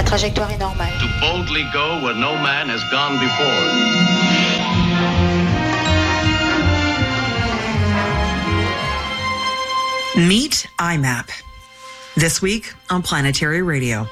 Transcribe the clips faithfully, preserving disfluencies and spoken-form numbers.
trajectoire est normale. To boldly go where no man has gone before. Meet I MAP. This week on Planetary Radio.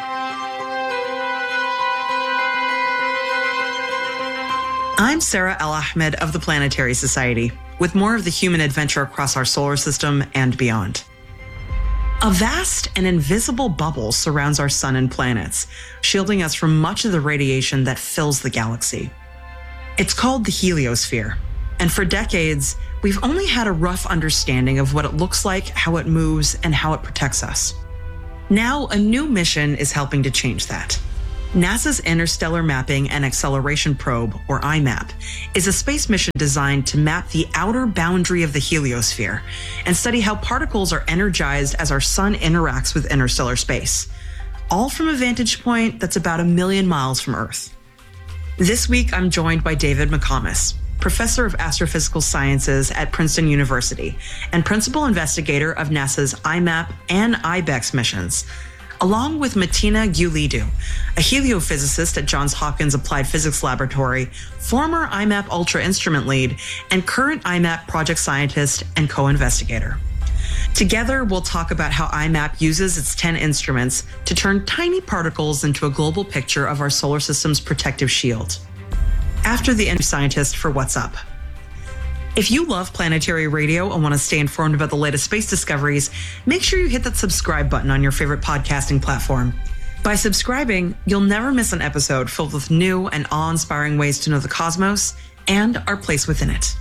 I'm Sarah El-Ahmed of the Planetary Society, with more of the human adventure across our solar system and beyond. A vast and invisible bubble surrounds our sun and planets, shielding us from much of the radiation that fills the galaxy. It's called the heliosphere, and for decades, we've only had a rough understanding of what it looks like, how it moves, and how it protects us. Now, a new mission is helping to change that. NASA's Interstellar Mapping and Acceleration Probe, or I MAP, is a space mission designed to map the outer boundary of the heliosphere and study how particles are energized as our sun interacts with interstellar space, all from a vantage point that's about a million miles from Earth. This week, I'm joined by David McComas, Professor of Astrophysical Sciences at Princeton University and Principal Investigator of NASA's I MAP and I BEX missions, along with Martina Gulidu, a heliophysicist at Johns Hopkins Applied Physics Laboratory, former I MAP Ultra Instrument Lead, and current I MAP project scientist and co-investigator. Together, we'll talk about how I MAP uses its ten instruments to turn tiny particles into a global picture of our solar system's protective shield. After the interview scientist for What's Up. If you love Planetary Radio and want to stay informed about the latest space discoveries, make sure you hit that subscribe button on your favorite podcasting platform. By subscribing, you'll never miss an episode filled with new and awe-inspiring ways to know the cosmos and our place within it.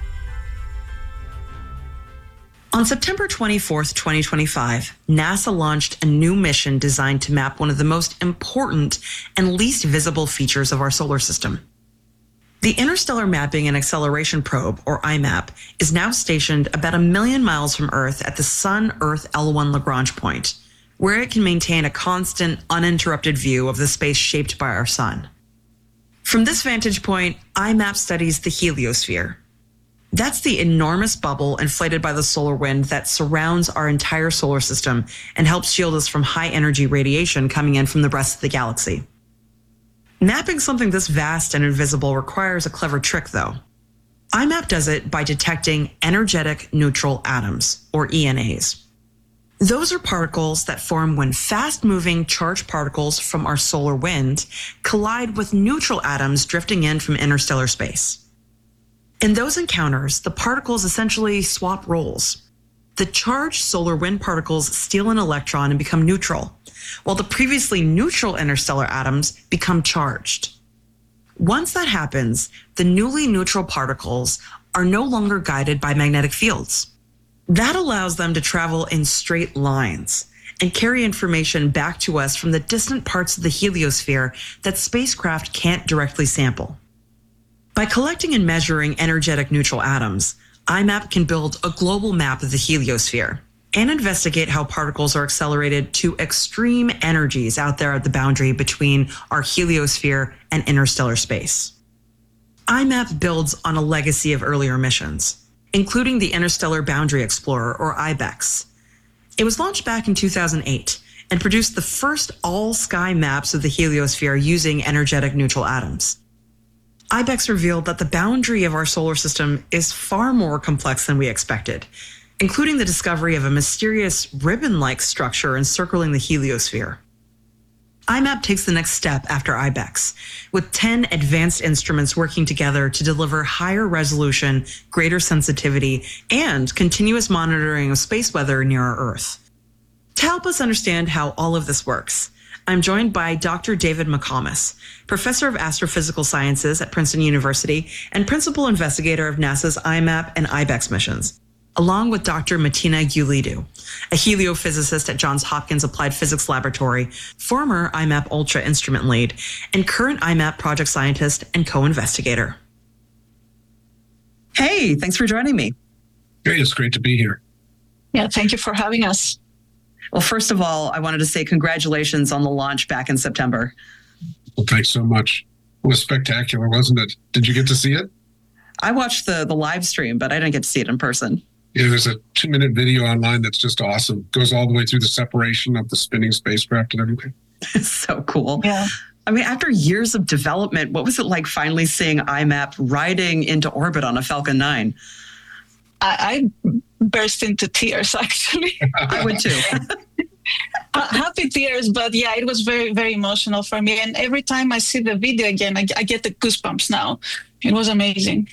On September twenty-fourth, twenty twenty-five, NASA launched a new mission designed to map one of the most important and least visible features of our solar system. The Interstellar Mapping and Acceleration Probe, or I MAP, is now stationed about a million miles from Earth at the Sun-Earth L one Lagrange point, where it can maintain a constant, uninterrupted view of the space shaped by our sun. From this vantage point, I MAP studies the heliosphere. That's the enormous bubble inflated by the solar wind that surrounds our entire solar system and helps shield us from high-energy radiation coming in from the rest of the galaxy. Mapping something this vast and invisible requires a clever trick, though. I MAP does it by detecting energetic neutral atoms, or E N As. Those are particles that form when fast-moving charged particles from our solar wind collide with neutral atoms drifting in from interstellar space. In those encounters, the particles essentially swap roles. The charged solar wind particles steal an electron and become neutral, while the previously neutral interstellar atoms become charged. Once that happens, the newly neutral particles are no longer guided by magnetic fields. That allows them to travel in straight lines and carry information back to us from the distant parts of the heliosphere that spacecraft can't directly sample. By collecting and measuring energetic neutral atoms, I MAP can build a global map of the heliosphere and investigate how particles are accelerated to extreme energies out there at the boundary between our heliosphere and interstellar space. I MAP builds on a legacy of earlier missions, including the Interstellar Boundary Explorer, or I BEX. It was launched back in two thousand eight and produced the first all-sky maps of the heliosphere using energetic neutral atoms. I BEX revealed that the boundary of our solar system is far more complex than we expected, including the discovery of a mysterious ribbon-like structure encircling the heliosphere. I MAP takes the next step after I BEX, with ten advanced instruments working together to deliver higher resolution, greater sensitivity, and continuous monitoring of space weather near our Earth. To help us understand how all of this works, I'm joined by Doctor David McComas, Professor of Astrophysical Sciences at Princeton University and Principal Investigator of NASA's I MAP and I BEX missions, along with Doctor Martina Gulidu, a heliophysicist at Johns Hopkins Applied Physics Laboratory, former I MAP Ultra Instrument Lead, and current I MAP project scientist and co-investigator. Hey, thanks for joining me. Hey, it's great to be here. Yeah, thank you for having us. Well, first of all, I wanted to say congratulations on the launch back in September. Well, thanks so much. It was spectacular, wasn't it? Did you get to see it? I watched the the live stream, but I didn't get to see it in person. Yeah, there's a two-minute video online that's just awesome. Goes all the way through the separation of the spinning spacecraft and everything. So cool. Yeah. I mean, after years of development, what was it like finally seeing I MAP riding into orbit on a Falcon nine? I, I burst into tears, actually. I would too. uh, happy tears, but yeah, it was very, very emotional for me. And every time I see the video again, I, I get the goosebumps now. It was amazing.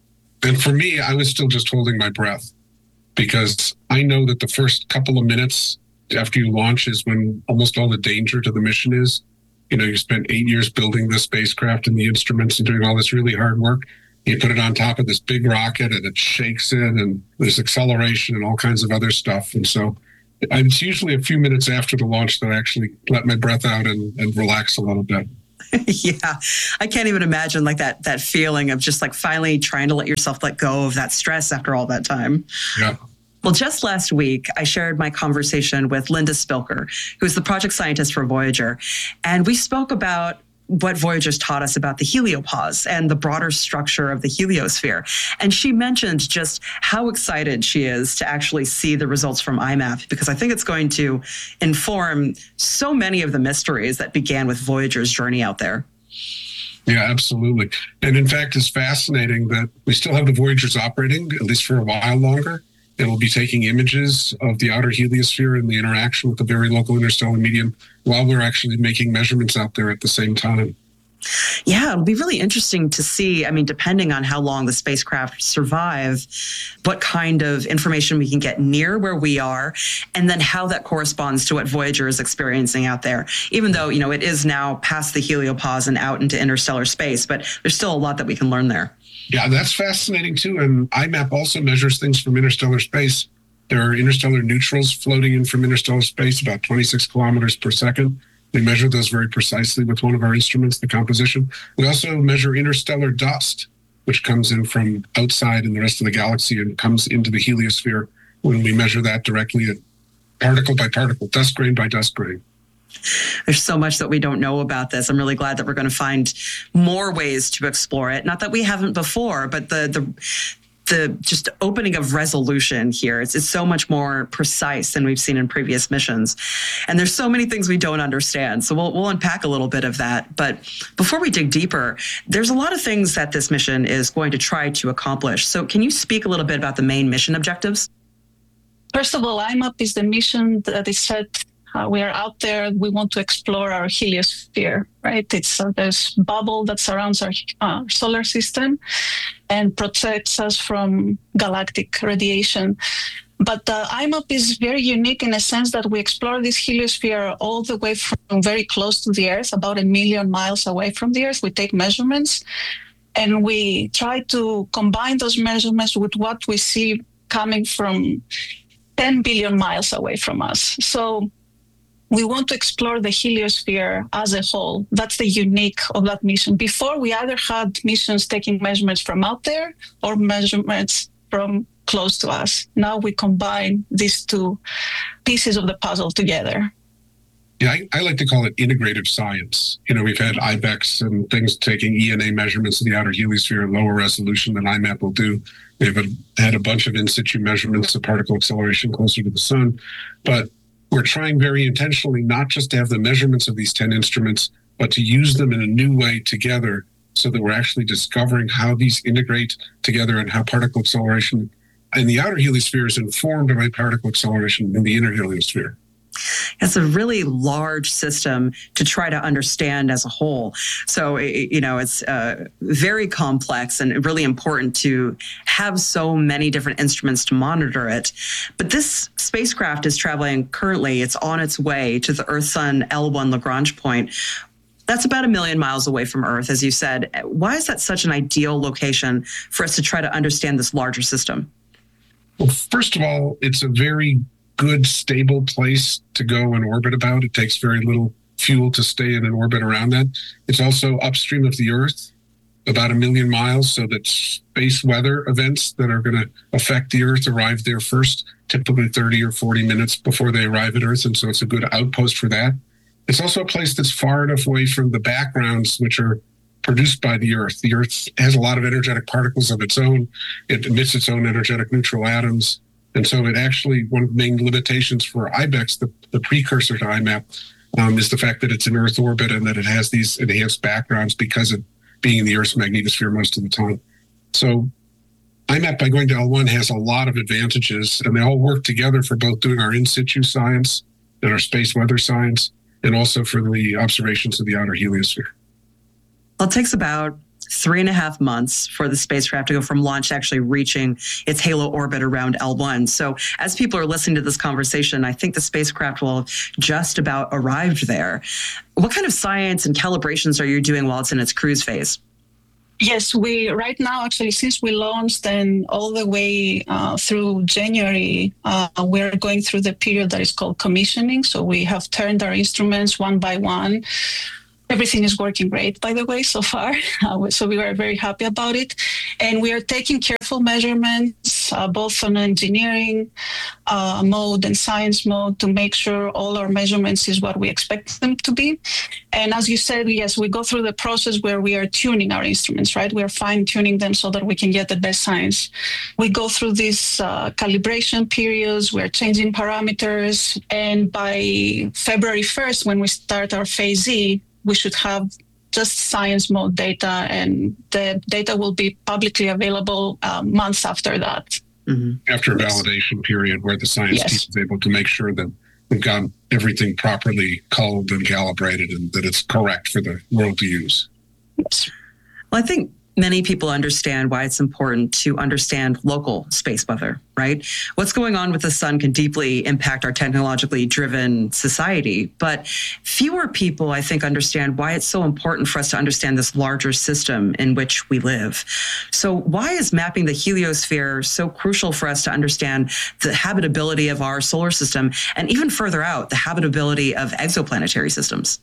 And for me, I was still just holding my breath because I know that the first couple of minutes after you launch is when almost all the danger to the mission is. You know, you spent eight years building the spacecraft and the instruments and doing all this really hard work. You put it on top of this big rocket and it shakes it and there's acceleration and all kinds of other stuff. And so it's usually a few minutes after the launch that I actually let my breath out and, and relax a little bit. Yeah, I can't even imagine like that that feeling of just like finally trying to let yourself let go of that stress after all that time. Yeah. Well, just last week, I shared my conversation with Linda Spilker, who's the project scientist for Voyager. And we spoke about what Voyager's taught us about the heliopause and the broader structure of the heliosphere. And she mentioned just how excited she is to actually see the results from I MAP, because I think it's going to inform so many of the mysteries that began with Voyager's journey out there. Yeah, absolutely. And in fact, it's fascinating that we still have the Voyagers operating, at least for a while longer. It will be taking images of the outer heliosphere and the interaction with the very local interstellar medium while we're actually making measurements out there at the same time. Yeah, it'll be really interesting to see, I mean, depending on how long the spacecraft survive, what kind of information we can get near where we are, and then how that corresponds to what Voyager is experiencing out there. Even though, you know, it is now past the heliopause and out into interstellar space, but there's still a lot that we can learn there. Yeah, that's fascinating too. And I MAP also measures things from interstellar space. There are interstellar neutrals floating in from interstellar space, about twenty-six kilometers per second. We measure those very precisely with one of our instruments, the composition. We also measure interstellar dust, which comes in from outside in the rest of the galaxy and comes into the heliosphere when we measure that directly at particle by particle, dust grain by dust grain. There's so much that we don't know about this. I'm really glad that we're going to find more ways to explore it. Not that we haven't before, but the the the just opening of resolution here, it's, it's so much more precise than we've seen in previous missions. And there's so many things we don't understand. So we'll, we'll unpack a little bit of that. But before we dig deeper, there's a lot of things that this mission is going to try to accomplish. So can you speak a little bit about the main mission objectives? First of all, I MAP is the mission that is set. Uh, we are out there. We want to explore our heliosphere, right? It's uh, this bubble that surrounds our uh, solar system and protects us from galactic radiation. But uh, I MAP is very unique in a sense that we explore this heliosphere all the way from very close to the Earth, about a million miles away from the Earth. We take measurements and we try to combine those measurements with what we see coming from ten billion miles away from us. So we want to explore the heliosphere as a whole. That's the unique of that mission. Before, we either had missions taking measurements from out there or measurements from close to us. Now we combine these two pieces of the puzzle together. Yeah, I, I like to call it integrative science. You know, we've had I BEX and things taking E N A measurements of the outer heliosphere at lower resolution than I MAP will do. They've had a bunch of in situ measurements of particle acceleration closer to the sun. But we're trying very intentionally not just to have the measurements of these ten instruments, but to use them in a new way together so that we're actually discovering how these integrate together and how particle acceleration in the outer heliosphere is informed by particle acceleration in the inner heliosphere. It's a really large system to try to understand as a whole. So, you know, it's uh, very complex and really important to have so many different instruments to monitor it. But this spacecraft is traveling currently, it's on its way to the Earth-Sun L one Lagrange point. That's about a million miles away from Earth, as you said. Why is that such an ideal location for us to try to understand this larger system? Well, first of all, it's a very good, stable place to go and orbit about. It takes very little fuel to stay in an orbit around that. It's also upstream of the Earth, about a million miles, so that space weather events that are going to affect the Earth arrive there first, typically thirty or forty minutes before they arrive at Earth, and so it's a good outpost for that. It's also a place that's far enough away from the backgrounds which are produced by the Earth. The Earth has a lot of energetic particles of its own. It emits its own energetic neutral atoms. And so it actually, one of the main limitations for I BEX, the, the precursor to I MAP, um, is the fact that it's in Earth orbit and that it has these enhanced backgrounds because of being in the Earth's magnetosphere most of the time. So I MAP, by going to L one, has a lot of advantages, and they all work together for both doing our in situ science and our space weather science, and also for the observations of the outer heliosphere. Well, it takes about three and a half months for the spacecraft to go from launch to actually reaching its halo orbit around L one. So as people are listening to this conversation, I think the spacecraft will have just about arrived there. What kind of science and calibrations are you doing while it's in its cruise phase? Yes, we right now, actually, since we launched and all the way uh, through January, uh, we're going through the period that is called commissioning. So we have turned our instruments one by one. Everything is working great, by the way, so far. Uh, so we are very happy about it. And we are taking careful measurements, uh, both on engineering uh, mode and science mode, to make sure all our measurements is what we expect them to be. And as you said, yes, we go through the process where we are tuning our instruments, right? We are fine-tuning them so that we can get the best science. We go through these uh, calibration periods, we're changing parameters, and by February first, when we start our phase Z, we should have just science mode data, and the data will be publicly available uh, months after that. Mm-hmm. After a validation period where the science yes. team is able to make sure that we've got everything properly culled and calibrated and that it's correct for the world to use. Yes. Well, I think many people understand why it's important to understand local space weather, right? What's going on with the sun can deeply impact our technologically driven society, but fewer people, I think, understand why it's so important for us to understand this larger system in which we live. So why is mapping the heliosphere so crucial for us to understand the habitability of our solar system, and even further out, the habitability of exoplanetary systems?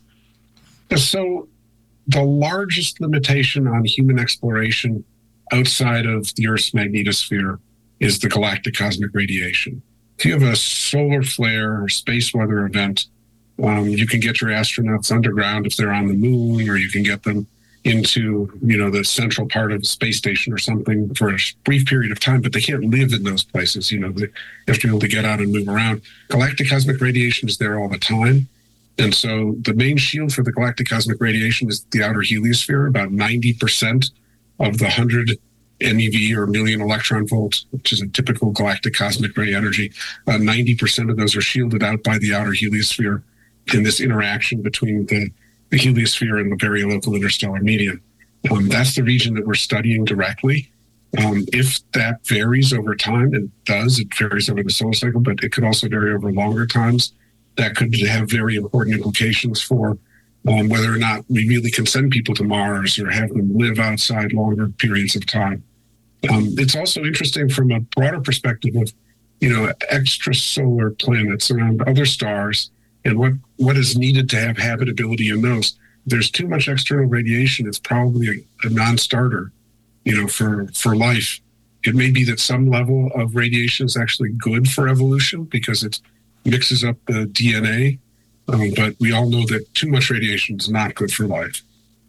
So the largest limitation on human exploration outside of the Earth's magnetosphere is the galactic cosmic radiation. If you have a solar flare or space weather event, um, you can get your astronauts underground if they're on the moon, or you can get them into, you know, the central part of the space station or something for a brief period of time, but they can't live in those places. You know, they have to be able to get out and move around. Galactic cosmic radiation is there all the time. And so the main shield for the galactic cosmic radiation is the outer heliosphere. About ninety percent of the one hundred M E V, or million electron volts, which is a typical galactic cosmic ray energy, uh, ninety percent of those are shielded out by the outer heliosphere in this interaction between the, the heliosphere and the very local interstellar medium. Um, that's the region that we're studying directly. Um, if that varies over time, and it does, it varies over the solar cycle, but it could also vary over longer times. That could have very important implications for um, whether or not we really can send people to Mars or have them live outside longer periods of time. Um, it's also interesting from a broader perspective of, you know, extrasolar planets around other stars and what, what is needed to have habitability in those. If there's too much external radiation, it's probably a, a non-starter, you know, for, for life. It may be that some level of radiation is actually good for evolution because it's mixes up the D N A, um, but we all know that too much radiation is not good for life.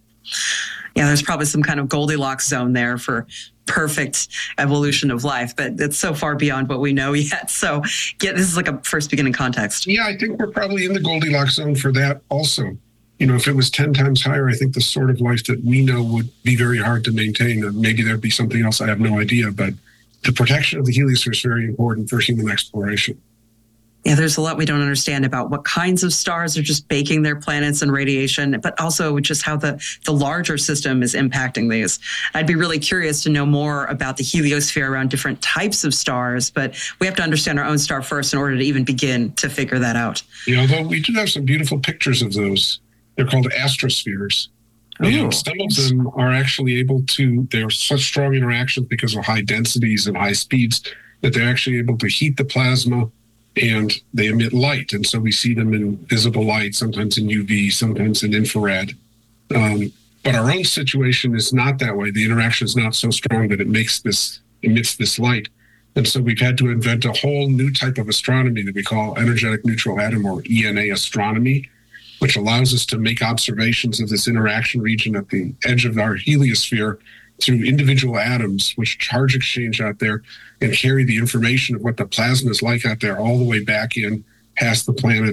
Yeah, there's probably some kind of Goldilocks zone there for perfect evolution of life, but it's so far beyond what we know yet. So yeah, this is like a first beginning context. Yeah, I think we're probably in the Goldilocks zone for that also. You know, if it was ten times higher, I think the sort of life that we know would be very hard to maintain. And maybe there'd be something else, I have no idea. But the protection of the heliosphere is very important for human exploration. Yeah, there's a lot we don't understand about what kinds of stars are just baking their planets and radiation, but also just how the, the larger system is impacting these. I'd be really curious to know more about the heliosphere around different types of stars, but we have to understand our own star first in order to even begin to figure that out. Yeah, although we do have some beautiful pictures of those. They're called astrospheres. And some of them are actually able to, they're such strong interactions because of high densities and high speeds that they're actually able to heat the plasma, and they emit light. And so we see them in visible light, sometimes in U V, sometimes in infrared. Um, but our own situation is not that way. The interaction is not so strong that it makes this, emits this light. And so we've had to invent a whole new type of astronomy that we call energetic neutral atom, or E N A astronomy, which allows us to make observations of this interaction region at the edge of our heliosphere through individual atoms, which charge exchange out there and carry the information of what the plasma is like out there all the way back in past the planets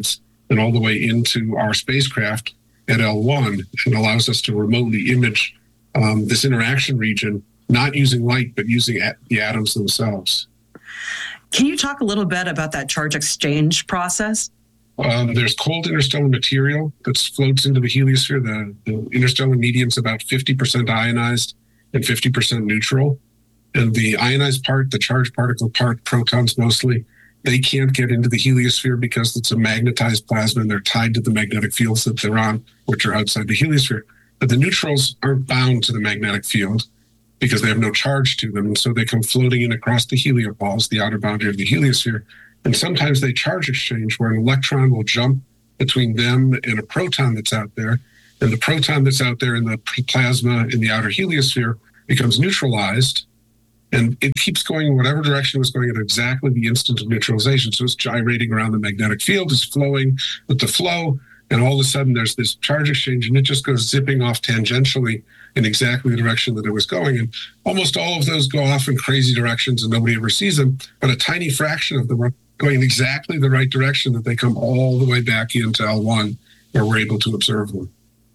and all the way into our spacecraft at L one, and allows us to remotely image um, this interaction region, not using light, but using a- the atoms themselves. Can you talk a little bit about that charge exchange process? Um, there's cold interstellar material that floats into the heliosphere. The, the interstellar medium's about fifty percent ionized and fifty percent neutral. And the ionized part, the charged particle part, protons mostly, they can't get into the heliosphere because it's a magnetized plasma and they're tied to the magnetic fields that they're on, which are outside the heliosphere. But the neutrals aren't bound to the magnetic field because they have no charge to them. And so they come floating in across the heliopoles, the outer boundary of the heliosphere. And sometimes they charge exchange where an electron will jump between them and a proton that's out there. And the proton that's out there in the plasma in the outer heliosphere becomes neutralized. And it keeps going in whatever direction it was going at exactly the instant of neutralization. So it's gyrating around the magnetic field, it's flowing with the flow, and all of a sudden there's this charge exchange, and it just goes zipping off tangentially in exactly the direction that it was going. And almost all of those go off in crazy directions, and nobody ever sees them, but a tiny fraction of them are going in exactly the right direction that they come all the way back into L one, where we're able to observe them.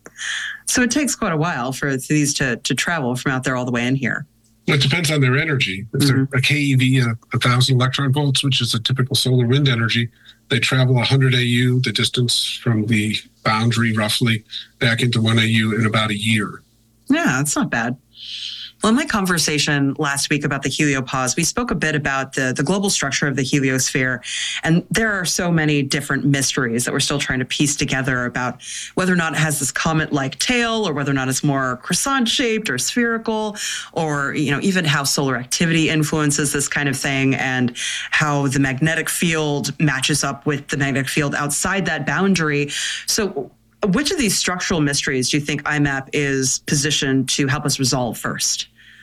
So it takes quite a while for these to, to travel from out there all the way in here. It depends on their energy. If they're Mm-hmm. a keV, a, a thousand electron volts, which is a typical solar wind energy, they travel one hundred A U, the distance from the boundary roughly, back into one A U in about a year. Yeah, that's not bad. Well, in my conversation last week about the heliopause, we spoke a bit about the, the global structure of the heliosphere. And there are so many different mysteries that we're still trying to piece together about whether or not it has this comet-like tail, or whether or not it's more croissant-shaped or spherical, or, you know, even how solar activity influences this kind of thing, and how the magnetic field matches up with the magnetic field outside that boundary. So which of these structural mysteries do you think I MAP is positioned to help us resolve first?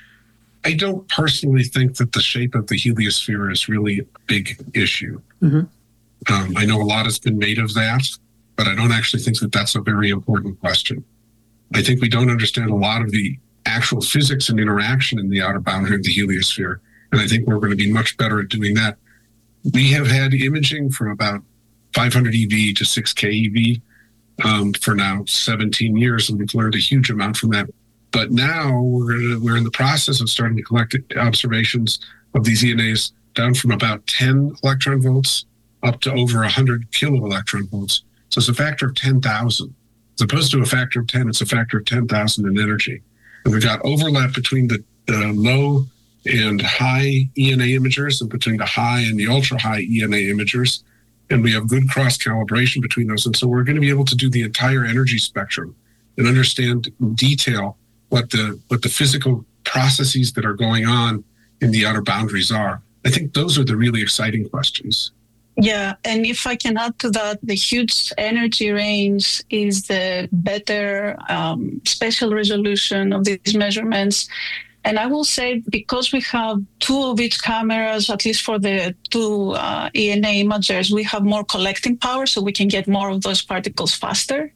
I don't personally think that the shape of the heliosphere is really a big issue. Mm-hmm. Um, I know a lot has been made of that, but I don't actually think that that's a very important question. I think we don't understand a lot of the actual physics and interaction in the outer boundary of the heliosphere, and I think we're going to be much better at doing that. We have had imaging from about five hundred E V to six K E V um, for now seventeen years, and we've learned a huge amount from that. But now we're gonna, we're in the process of starting to collect observations of these E N As down from about ten electron volts up to over one hundred kilo electron volts. So it's a factor of ten thousand. As opposed to a factor of ten, it's a factor of ten thousand in energy. And we've got overlap between the, the low and high E N A imagers and between the high and the ultra high E N A imagers. And we have good cross calibration between those. And so we're going to be able to do the entire energy spectrum and understand in detail what the what the physical processes that are going on in the outer boundaries are. I think those are the really exciting questions. Yeah, and if I can add to that, the huge energy range is the better um, spatial resolution of these measurements. And I will say, because we have two of each cameras, at least for the two uh, E N A imagers, we have more collecting power, so we can get more of those particles faster.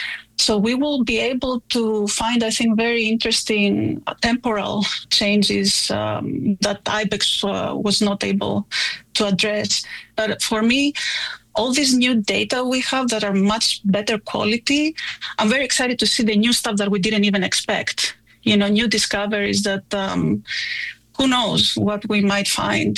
So we will be able to find, I think, very interesting temporal changes um, that IBEX uh, was not able to address. But for me, all these new data we have that are much better quality, I'm very excited to see the new stuff that we didn't even expect. You know, new discoveries that um, who knows what we might find.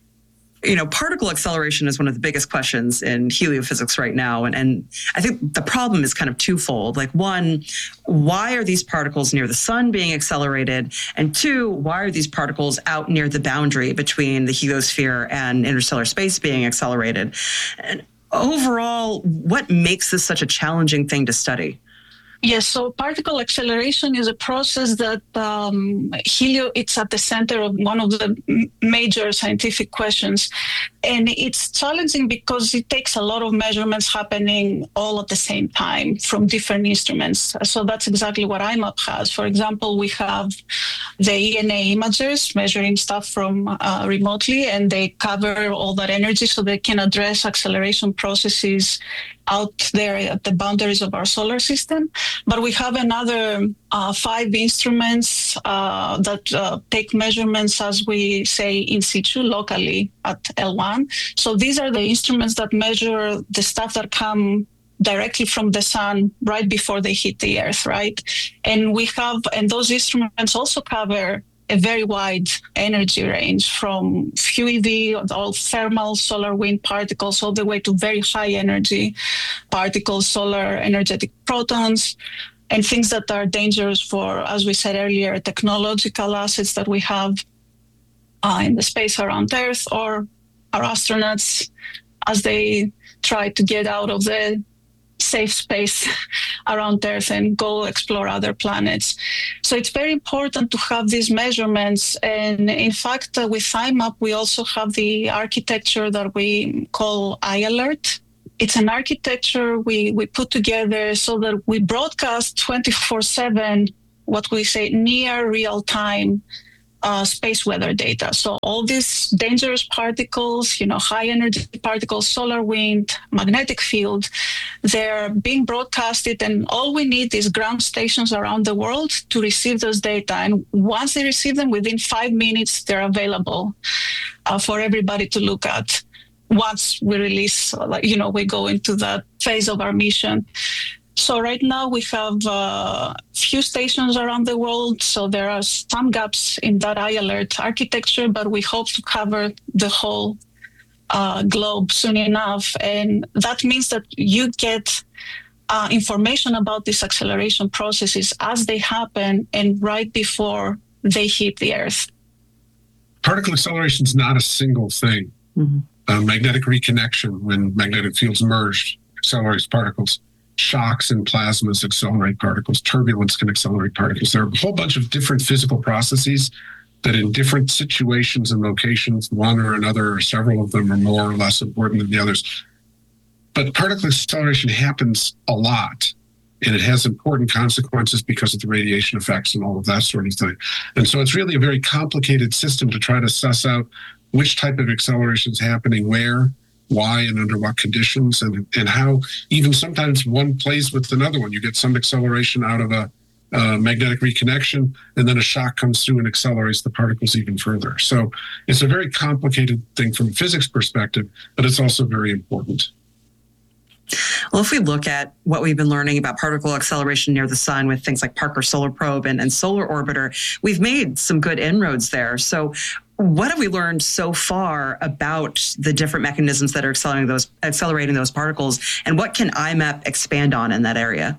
You know, particle acceleration is one of the biggest questions in heliophysics right now. And, and I think the problem is kind of twofold. Like, one, why are these particles near the sun being accelerated? And two, why are these particles out near the boundary between the heliosphere and interstellar space being accelerated? And overall, what makes this such a challenging thing to study? Yes, so particle acceleration is a process that um, helio, it's at the center of one of the major scientific questions. And it's challenging because it takes a lot of measurements happening all at the same time from different instruments. So that's exactly what I MAP has. For example, we have the E N A imagers measuring stuff from uh, remotely, and they cover all that energy so they can address acceleration processes out there at the boundaries of our solar system. But we have another uh, five instruments uh, that uh, take measurements, as we say, in situ, locally at L one. So these are the instruments that measure the stuff that come directly from the sun right before they hit the earth, right? And we have, and those instruments also cover a very wide energy range, from few E V, all thermal solar wind particles, all the way to very high energy particles, solar energetic protons, and things that are dangerous for, as we said earlier, technological assets that we have uh, in the space around Earth, or our astronauts as they try to get out of the safe space around Earth and go explore other planets. So it's very important to have these measurements. And in fact, uh, with I MAP, we also have the architecture that we call iAlert. It's an architecture we, we put together so that we broadcast twenty-four seven, what we say, near real-time Uh, space weather data. So all these dangerous particles, you know, high energy particles, solar wind, magnetic field, they're being broadcasted, and all we need is ground stations around the world to receive those data. And once they receive them, within five minutes, they're available uh, for everybody to look at. Once we release, like, you know, we go into that phase of our mission. So right now we have a uh, few stations around the world. So there are some gaps in that iAlert architecture, but we hope to cover the whole uh, globe soon enough. And that means that you get uh, information about these acceleration processes as they happen and right before they hit the Earth. Particle acceleration is not a single thing. Mm-hmm. Uh, magnetic reconnection, when magnetic fields merge, accelerates particles. Shocks and plasmas accelerate particles. Turbulence can accelerate particles. There are a whole bunch of different physical processes that in different situations and locations, one or another, or several of them are more or less important than the others. But particle acceleration happens a lot, and it has important consequences because of the radiation effects and all of that sort of thing. And so it's really a very complicated system to try to suss out which type of acceleration is happening where, why, and under what conditions, and, and how even sometimes one plays with another one. You get some acceleration out of a uh, magnetic reconnection, and then a shock comes through and accelerates the particles even further. So it's a very complicated thing from a physics perspective, but it's also very important. Well, if we look at what we've been learning about particle acceleration near the sun with things like Parker Solar Probe and, and Solar Orbiter, we've made some good inroads there. So what have we learned so far about the different mechanisms that are accelerating those accelerating those particles, and what can I MAP expand on in that area?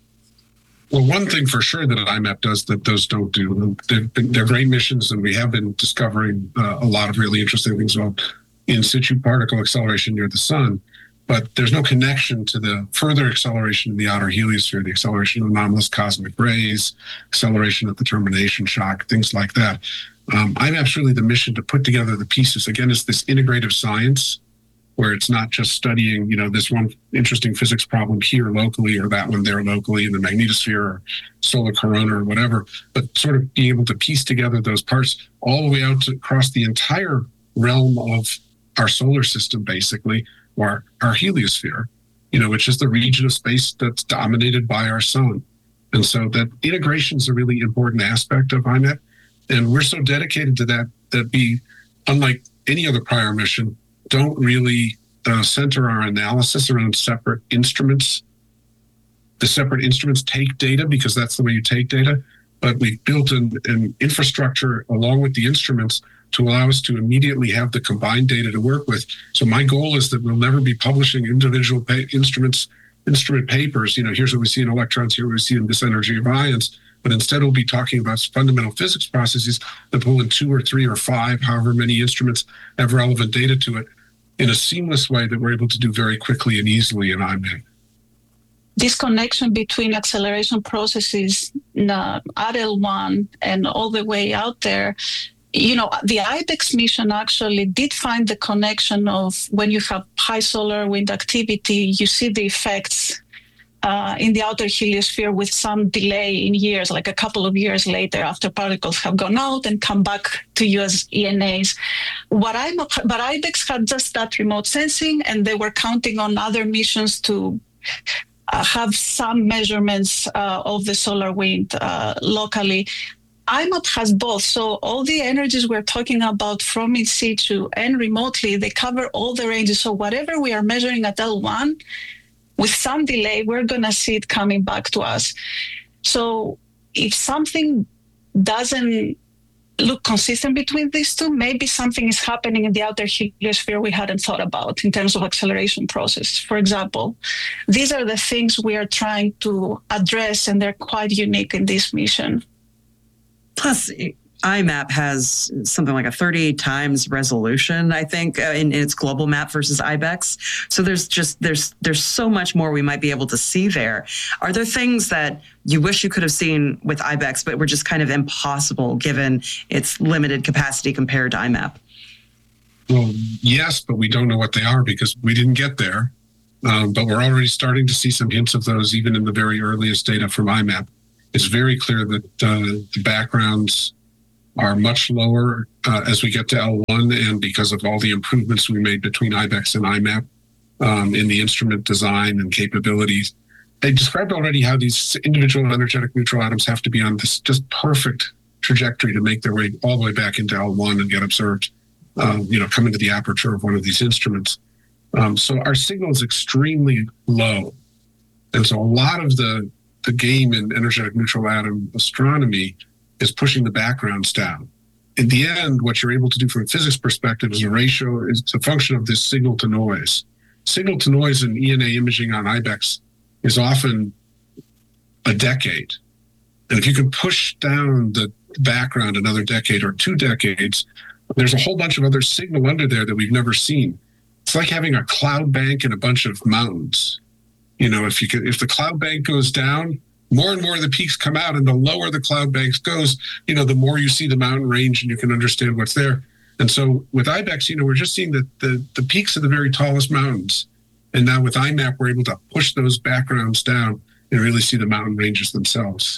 Well, one thing for sure that I MAP does that those don't do, they've been, they're great missions, and we have been discovering uh, a lot of really interesting things about in situ particle acceleration near the sun. But there's no connection to the further acceleration in the outer heliosphere, the acceleration of anomalous cosmic rays, acceleration at the termination shock, things like that. Um, I MAP's really the mission to put together the pieces. Again, it's this integrative science where it's not just studying, you know, this one interesting physics problem here locally or that one there locally in the magnetosphere or solar corona or whatever, but sort of being able to piece together those parts all the way out to across the entire realm of our solar system, basically, or our heliosphere, you know, which is the region of space that's dominated by our sun. And so that integration is a really important aspect of I MAP. And we're so dedicated to that, that we, unlike any other prior mission, don't really uh, center our analysis around separate instruments. The separate instruments take data because that's the way you take data, but we've built an, an infrastructure along with the instruments to allow us to immediately have the combined data to work with. So my goal is that we'll never be publishing individual pa- instruments, instrument papers. You know, here's what we see in electrons, here what we see in this energy of ions. But instead, we'll be talking about fundamental physics processes that pull in two or three or five, however many instruments have relevant data to it in a seamless way that we're able to do very quickly and easily in I MAP. This connection between acceleration processes uh, at L one and all the way out there, you know, the IBEX mission actually did find the connection of when you have high solar wind activity, you see the effects uh, in the outer heliosphere with some delay in years, like a couple of years later after particles have gone out and come back to you as E N As. What I'm, but IBEX had just that remote sensing, and they were counting on other missions to uh, have some measurements uh, of the solar wind uh, locally. I MAP has both. So all the energies we're talking about from in situ and remotely, they cover all the ranges. So whatever we are measuring at L one, with some delay, we're going to see it coming back to us. So if something doesn't look consistent between these two, maybe something is happening in the outer heliosphere we hadn't thought about in terms of acceleration process. For example, these are the things we are trying to address, and they're quite unique in this mission. Plus, I MAP has something like a thirty-eight times resolution, I think, uh, in, in its global map versus IBEX. So there's just there's there's so much more we might be able to see there. Are there things that you wish you could have seen with IBEX, but were just kind of impossible given its limited capacity compared to I MAP? Well, yes, but we don't know what they are because we didn't get there. Um, but we're already starting to see some hints of those, even in the very earliest data from I MAP. It's very clear that uh, the backgrounds are much lower uh, as we get to L one, and because of all the improvements we made between IBEX and I MAP um, in the instrument design and capabilities. They described already how these individual energetic neutral atoms have to be on this just perfect trajectory to make their way all the way back into L one and get observed, um, you know, come into the aperture of one of these instruments. Um, so our signal is extremely low. And so a lot of the, the game in energetic neutral atom astronomy is pushing the backgrounds down. In the end, what you're able to do from a physics perspective is a ratio, is a function of this signal to noise. Signal to noise in E N A imaging on IBEX is often a decade. And if you can push down the background another decade or two decades, there's a whole bunch of other signal under there that we've never seen. It's like having a cloud bank and a bunch of mountains. You know, if you could, if the cloud bank goes down, more and more of the peaks come out, and the lower the cloud banks goes, you know, the more you see the mountain range and you can understand what's there. And so with IBEX, you know, we're just seeing the, the, the peaks of the very tallest mountains. And now with I MAP, we're able to push those backgrounds down and really see the mountain ranges themselves.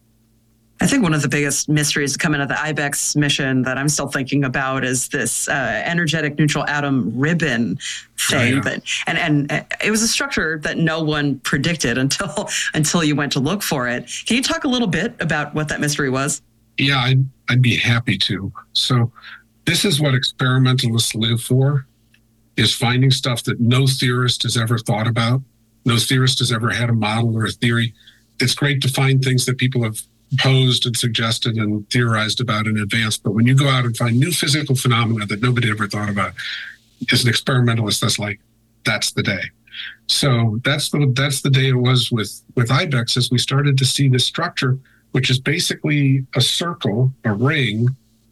I think one of the biggest mysteries coming out of the IBEX mission that I'm still thinking about is this uh, energetic neutral atom ribbon thing. Oh, yeah. that, and, and it was a structure that no one predicted until until you went to look for it. Can you talk a little bit about what that mystery was? Yeah, I'd, I'd be happy to. So this is what experimentalists live for, is finding stuff that no theorist has ever thought about. No theorist has ever had a model or a theory. It's great to find things that people have posed and suggested and theorized about in advance. But when you go out and find new physical phenomena that nobody ever thought about, as an experimentalist, that's like, that's the day. So that's the that's the day it was with, with IBEX, as we started to see this structure, which is basically a circle, a ring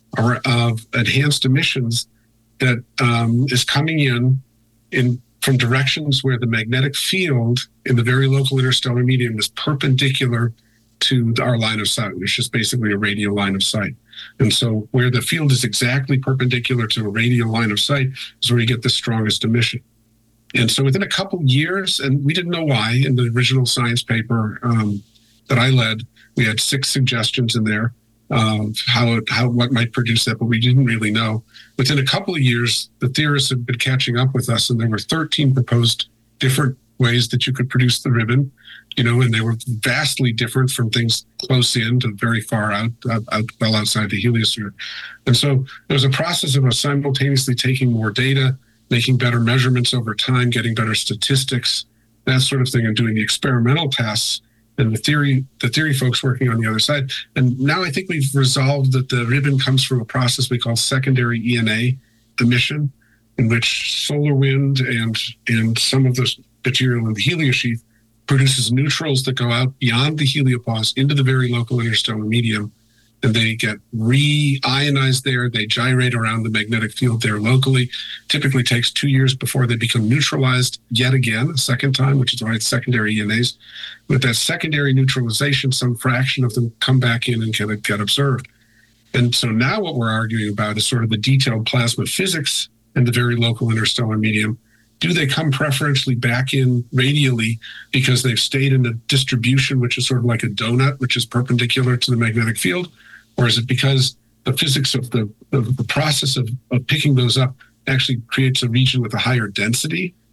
of enhanced emissions that um, is coming in, in from directions where the magnetic field in the very local interstellar medium is perpendicular to our line of sight, which is basically a radial line of sight. And so where the field is exactly perpendicular to a radial line of sight is where you get the strongest emission. And so within a couple years, and we didn't know why, in the original science paper um, that I led, we had six suggestions in there of how, it, how what might produce that, but we didn't really know. Within a couple of years, the theorists had been catching up with us, and there were thirteen proposed different ways that you could produce the ribbon. You know, and they were vastly different from things close in to very far out, out, out well outside the heliosphere. And so there was a process of us simultaneously taking more data, making better measurements over time, getting better statistics, that sort of thing, and doing the experimental tests, and the theory, the theory folks working on the other side. And now I think we've resolved that the ribbon comes from a process we call secondary E N A emission, in which solar wind and, and some of the material in the heliosheath produces neutrals that go out beyond the heliopause into the very local interstellar medium, and they get re-ionized there. They gyrate around the magnetic field there locally. Typically takes two years before they become neutralized yet again, a second time, which is why it's secondary E N As. With that secondary neutralization, some fraction of them come back in and get, get observed. And so now what we're arguing about is sort of the detailed plasma physics in the very local interstellar medium. Do they come preferentially back in radially because they've stayed in a distribution which is sort of like a donut, which is perpendicular to the magnetic field? Or is it because the physics of the, of the process of, of picking those up actually creates a region with a higher density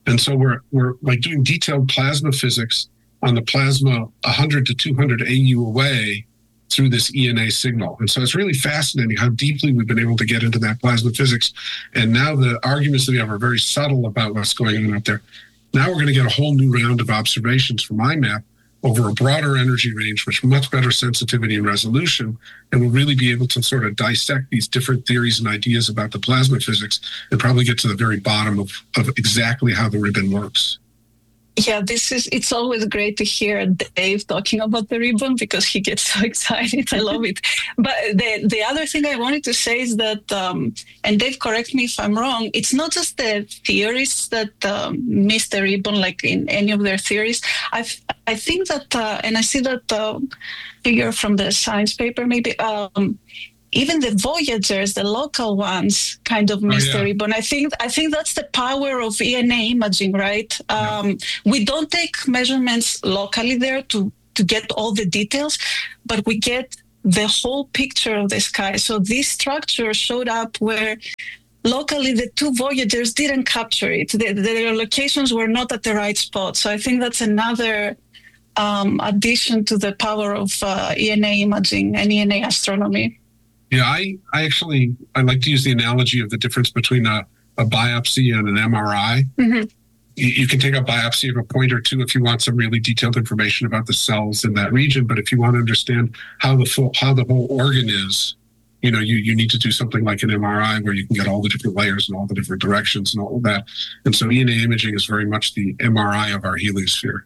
And so we're we're like doing detailed plasma physics on the plasma one hundred to two hundred A U away through this E N A signal. And so it's really fascinating how deeply we've been able to get into that plasma physics. And now the arguments that we have are very subtle about what's going on out there. Now we're going to get a whole new round of observations from I MAP over a broader energy range, with much better sensitivity and resolution, and we'll really be able to sort of dissect these different theories and ideas about the plasma physics and probably get to the very bottom of, of exactly how the ribbon works. Yeah, this is, it's always great to hear Dave talking about the ribbon because he gets so excited. I love it. But the, the other thing I wanted to say is that, um, and Dave, correct me if I'm wrong, it's not just the theorists that um, miss the ribbon, like in any of their theories. I I think that, uh, and I see that uh, figure from the science paper, maybe, um, even the Voyagers, the local ones, kind of miss oh, yeah. the ribbon. I think I think that's the power of E N A imaging, right? Um, yeah. We don't take measurements locally there to, to get all the details, but we get the whole picture of the sky. So this structure showed up where locally the two Voyagers didn't capture it. The, their locations were not at the right spot. So I think that's another um, addition to the power of uh, E N A imaging and E N A astronomy. Yeah, I, I actually, I like to use the analogy of the difference between a, a biopsy and an M R I. Mm-hmm. You, you can take a biopsy of a point or two if you want some really detailed information about the cells in that region. But if you want to understand how the full, how the whole organ is, you know, you, you need to do something like an M R I where you can get all the different layers and all the different directions and all of that. And so E N A imaging is very much the M R I of our heliosphere.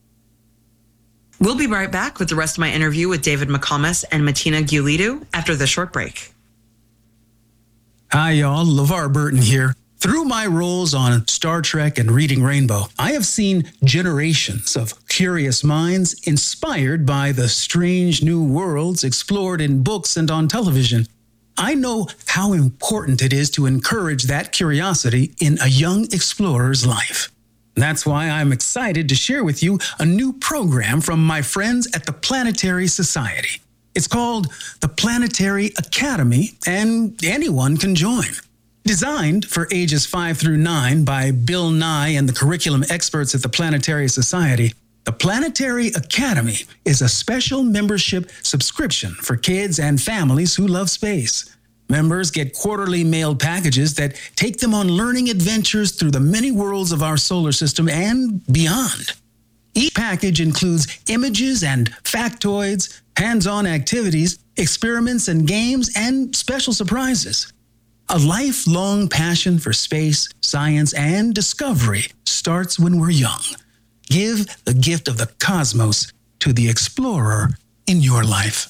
We'll be right back with the rest of my interview with David McComas and Martina Giulido after the short break. Hi, y'all. LeVar Burton here. Through my roles on Star Trek and Reading Rainbow, I have seen generations of curious minds inspired by the strange new worlds explored in books and on television. I know how important it is to encourage that curiosity in a young explorer's life. That's why I'm excited to share with you a new program from my friends at the Planetary Society. It's called the Planetary Academy, and anyone can join. Designed for ages five through nine by Bill Nye and the curriculum experts at the Planetary Society, the Planetary Academy is a special membership subscription for kids and families who love space. Members get quarterly mailed packages that take them on learning adventures through the many worlds of our solar system and beyond. Each package includes images and factoids, hands-on activities, experiments and games, and special surprises. A lifelong passion for space, science, and discovery starts when we're young. Give the gift of the cosmos to the explorer in your life.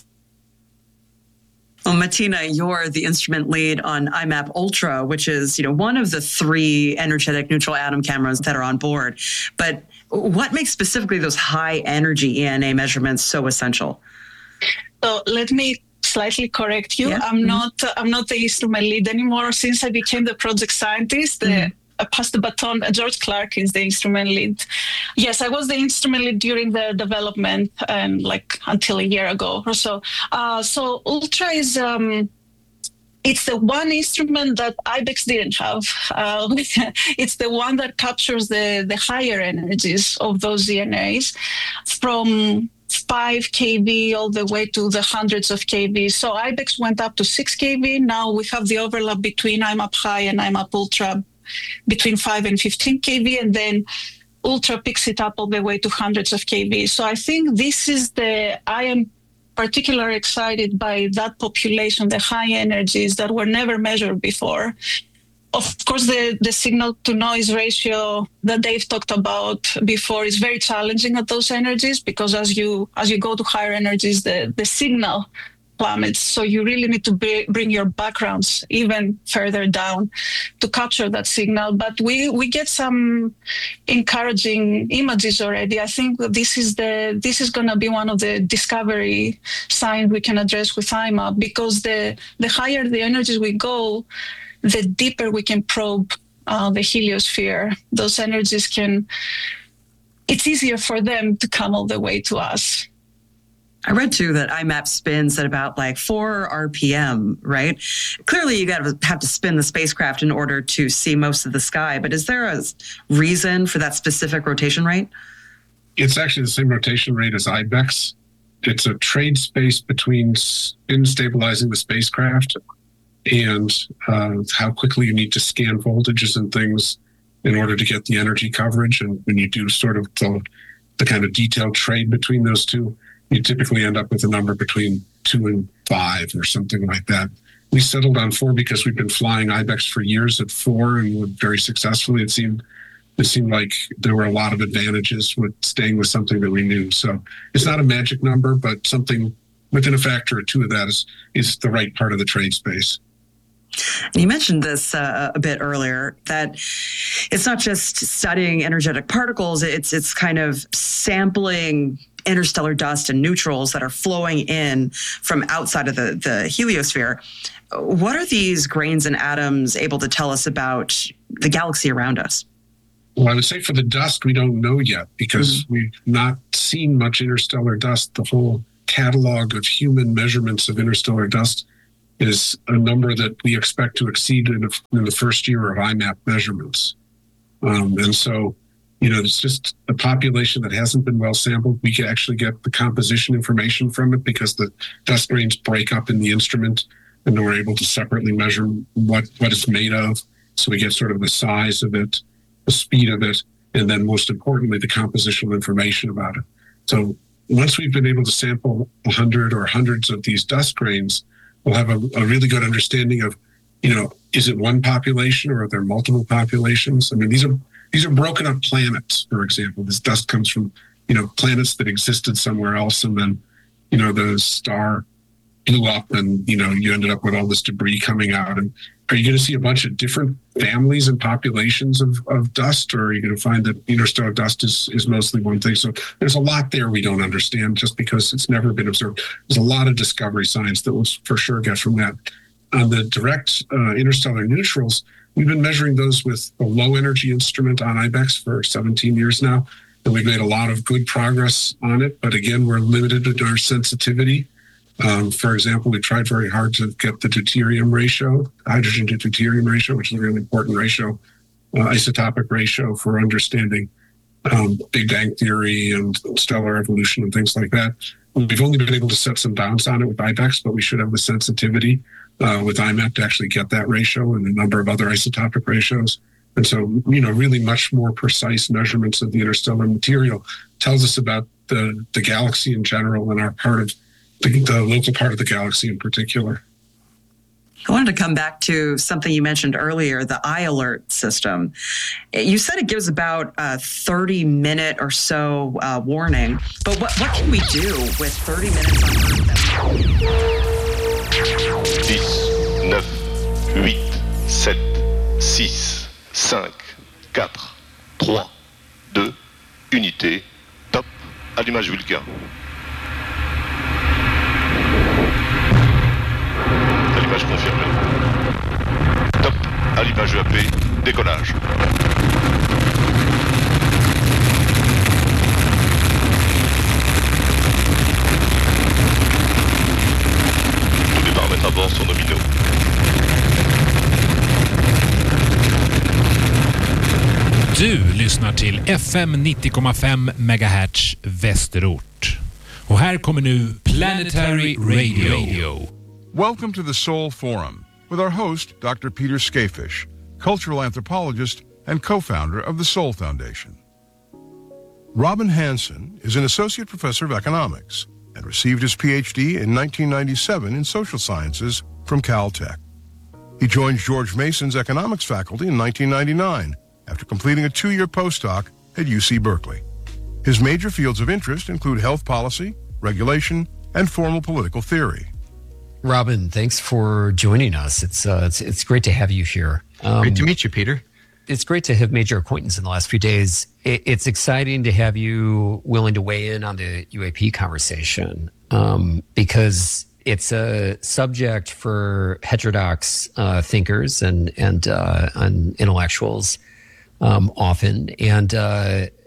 Well, Martina, you're the instrument lead on I MAP Ultra, which is, you know, one of the three energetic neutral atom cameras that are on board. But what makes specifically those high energy E N A measurements so essential? So let me slightly correct you. Yeah. I'm mm-hmm. not. Uh, I'm not the instrument lead anymore. Since I became the project scientist, the mm-hmm. I passed the baton. George Clark is the instrument lead. Yes, I was the instrument lead during the development and like until a year ago or so. Uh, so Ultra is um, it's the one instrument that I BEX didn't have. Uh, it's the one that captures the the higher energies of those E N As from five K V all the way to the hundreds of K V. So I BEX went up to six K V. Now we have the overlap between I MAP High and I MAP Ultra between five and fifteen K V, and then Ultra picks it up all the way to hundreds of K V. So I think this is the, I am particularly excited by that population, the high energies that were never measured before. Of course, the, the signal to noise ratio that Dave talked about before is very challenging at those energies, because as you as you go to higher energies, the, the signal plummets. So you really need to be, bring your backgrounds even further down to capture that signal. But we, we get some encouraging images already. I think that this is the this is going to be one of the discovery signs we can address with I MAP, because the the higher the energies we go, the deeper we can probe uh, the heliosphere. Those energies can, it's easier for them to come all the way to us. I read too that I MAP spins at about like four R P M, right? Clearly you got to have to spin the spacecraft in order to see most of the sky, but is there a reason for that specific rotation rate? It's actually the same rotation rate as I BEX. It's a trade space between spin stabilizing the spacecraft and uh, how quickly you need to scan voltages and things in order to get the energy coverage. And when you do sort of the, the kind of detailed trade between those two, you typically end up with a number between two and five or something like that. We settled on four because we've been flying I BEX for years at four and were very successfully. It seemed it seemed like there were a lot of advantages with staying with something that we knew. So it's not a magic number, but something within a factor or two of that is, is the right part of the trade space. You mentioned this uh, a bit earlier, that it's not just studying energetic particles, it's it's kind of sampling interstellar dust and neutrals that are flowing in from outside of the, the heliosphere. What are these grains and atoms able to tell us about the galaxy around us? Well, I would say for the dust, we don't know yet because mm-hmm. we've not seen much interstellar dust. The whole catalog of human measurements of interstellar dust is a number that we expect to exceed in, a, in the first year of I MAP measurements. Um, and so, you know, it's just a population that hasn't been well sampled. We can actually get the composition information from it because the dust grains break up in the instrument and we're able to separately measure what, what it's made of. So we get sort of the size of it, the speed of it, and then most importantly, the compositional information about it. So once we've been able to sample a hundred or hundreds of these dust grains, we'll have a, a really good understanding of, you know, is it one population or are there multiple populations? I mean, these are these are broken up planets, for example. This dust comes from, you know, planets that existed somewhere else, and then, you know, the star blew up and, you know, you ended up with all this debris coming out. And are you going to see a bunch of different families and populations of, of dust, or are you going to find that interstellar dust is, is mostly one thing? So there's a lot there we don't understand just because it's never been observed. There's a lot of discovery science that we'll for sure get from that. On the direct uh, interstellar neutrals, we've been measuring those with a low energy instrument on I BEX for seventeen years now, and we've made a lot of good progress on it. But again, we're limited in our sensitivity. Um, for example, we tried very hard to get the deuterium ratio, hydrogen to deuterium ratio, which is a really important ratio, uh, isotopic ratio for understanding um, Big Bang theory and stellar evolution and things like that. We've only been able to set some bounds on it with I BEX, but we should have the sensitivity uh, with I MAP to actually get that ratio and a number of other isotopic ratios. And so, you know, really much more precise measurements of the interstellar material tells us about the, the galaxy in general and our part of the, the local part of the galaxy in particular. I wanted to come back to something you mentioned earlier, the iAlert system. You said it gives about a thirty minute or so uh, warning, but what, what can we do with thirty minutes on Earth? ten, nine, eight, seven, six, five, four, three, two, unité, top, allumage Vulcain. Allumage confirmé. Top, allumage E A P, décollage. Tous les paramètres à bord sont nominaux. Du lyssnar till F M nittio komma fem megahertz Västerort. Och här kommer nu Planetary Radio. Welcome to the Soul Forum with our host, Doctor Peter Skafish, cultural anthropologist and co-founder of the Soul Foundation. Robin Hanson is an associate professor of economics and received his P H D in nineteen ninety-seven in social sciences from Caltech. He joined George Mason's economics faculty in nineteen ninety-nine after completing a two-year postdoc at U C Berkeley. His major fields of interest include health policy, regulation, and formal political theory. Robin, thanks for joining us. It's uh, it's it's great to have you here. Um, great to meet you, Peter. It's great to have made your acquaintance in the last few days. It, it's exciting to have you willing to weigh in on the U A P conversation um, because it's a subject for heterodox uh, thinkers and and, uh, and intellectuals um, often. And uh,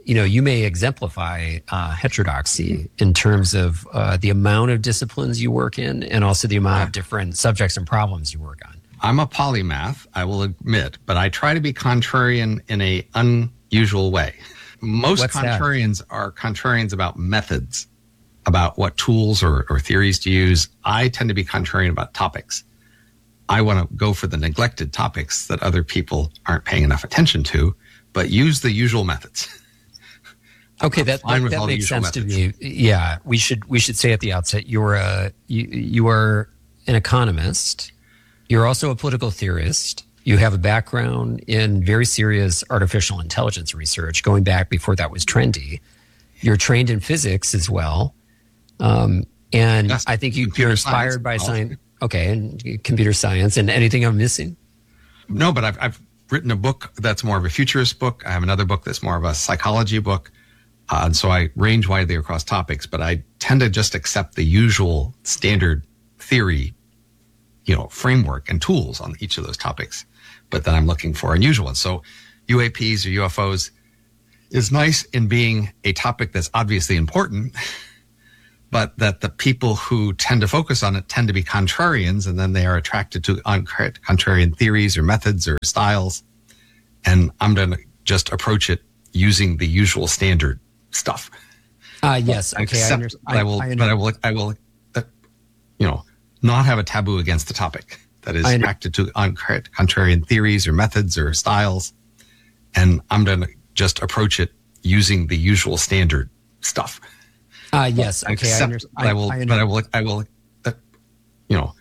you know, you may exemplify uh, heterodoxy in terms of uh, the amount of disciplines you work in and also the amount of different subjects and problems you work on. I'm a polymath, I will admit, but I try to be contrarian in a unusual way. Most What's contrarians that? are contrarians about methods, about what tools or, or theories to use. I tend to be contrarian about topics. I want to go for the neglected topics that other people aren't paying enough attention to, but use the usual methods. Okay, that, that, that makes sense methods. to me. Yeah, we should we should say at the outset, you're a you, you are an economist. You're also a political theorist. You have a background in very serious artificial intelligence research, going back before that was trendy. You're trained in physics as well, um, and yes, I think you, you're inspired science. by science. Okay, and computer science, and anything I'm missing? No, but I've I've written a book that's more of a futurist book. I have another book that's more of a psychology book. Uh, and so I range widely across topics, but I tend to just accept the usual standard theory, you know, framework and tools on each of those topics. But then I'm looking for unusual ones. So U A Ps or U F Os is nice in being a topic that's obviously important, but that the people who tend to focus on it tend to be contrarians, and then they are attracted to contrarian theories or methods or styles. And I'm going to just approach it using the usual standard stuff. Uh, yes. Okay. Except I, under- but I will, I, I but I will, I will, uh, you know, not have a taboo against the topic that is attracted to contrarian theories or methods or styles. And I'm going to just approach it using the usual standard stuff. Uh, yes. Okay. Except, I, under- but I will, I, I but I will, I will, uh, you know,